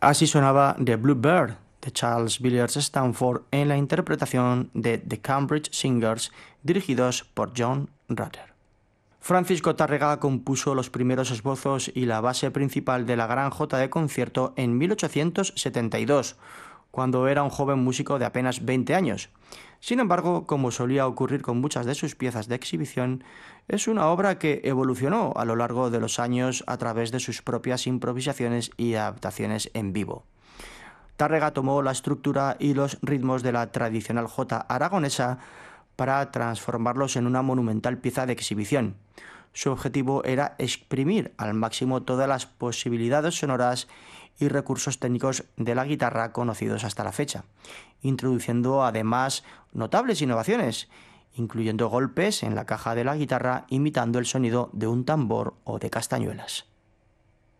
Así sonaba The Bluebird de Charles Villiers Stanford en la interpretación de The Cambridge Singers, dirigidos por John Rutter. Francisco Tárrega compuso los primeros esbozos y la base principal de la Gran Jota de concierto en 1872, cuando era un joven músico de apenas 20 años. Sin embargo, como solía ocurrir con muchas de sus piezas de exhibición, es una obra que evolucionó a lo largo de los años a través de sus propias improvisaciones y adaptaciones en vivo. Tárrega tomó la estructura y los ritmos de la tradicional jota aragonesa para transformarlos en una monumental pieza de exhibición. Su objetivo era exprimir al máximo todas las posibilidades sonoras y recursos técnicos de la guitarra conocidos hasta la fecha, introduciendo además notables innovaciones, incluyendo golpes en la caja de la guitarra imitando el sonido de un tambor o de castañuelas.